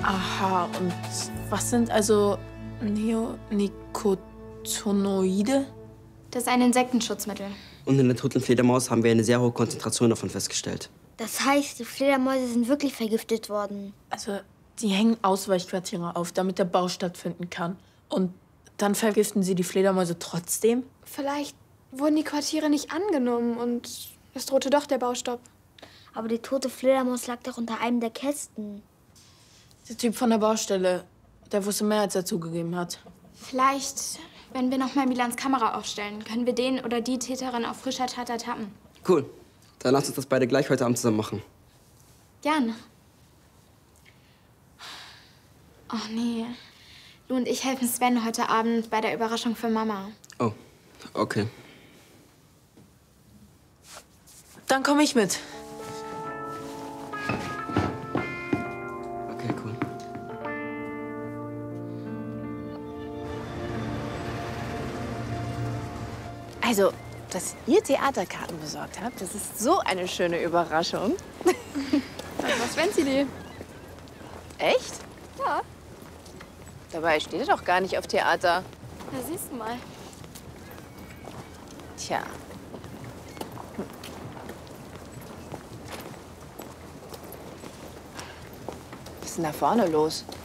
Aha, und was sind also Neonicotinoide? Das ist ein Insektenschutzmittel. Und in der toten Fledermaus haben wir eine sehr hohe Konzentration davon festgestellt. Das heißt, die Fledermäuse sind wirklich vergiftet worden. Also, die hängen Ausweichquartiere auf, damit der Bau stattfinden kann. Und dann vergiften sie die Fledermäuse trotzdem? Vielleicht wurden die Quartiere nicht angenommen und es drohte doch der Baustopp. Aber die tote Fledermaus lag doch unter einem der Kästen. Der Typ von der Baustelle, der wusste mehr, als er zugegeben hat. Vielleicht, wenn wir noch mal Milans Kamera aufstellen, können wir den oder die Täterin auf frischer Tat ertappen. Cool. Dann lass uns das beide gleich heute Abend zusammen machen. Gerne. Oh nee. Lu und ich helfen Sven heute Abend bei der Überraschung für Mama. Oh, okay. Dann komme ich mit. Okay, cool. Also, dass ihr Theaterkarten besorgt habt, das ist so eine schöne Überraschung. Das war Svens Idee. Echt? Ja. Dabei steht er doch gar nicht auf Theater. Da siehst du mal. Tja. Was ist denn da vorne los?